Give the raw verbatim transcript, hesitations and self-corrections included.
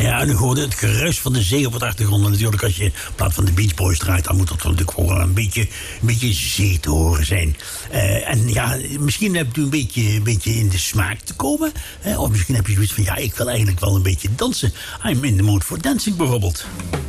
Ja, en u hoorde het geruis van de zee op het achtergrond. En natuurlijk, als je in plaats van de Beach Boys draait, dan moet dat natuurlijk gewoon een beetje, een beetje zee te horen zijn. Uh, en ja, misschien hebt u een beetje, een beetje in de smaak te komen. Uh, of misschien heb je zoiets van, ja, ik wil eigenlijk wel een beetje dansen. I'm in the mood for dancing bijvoorbeeld.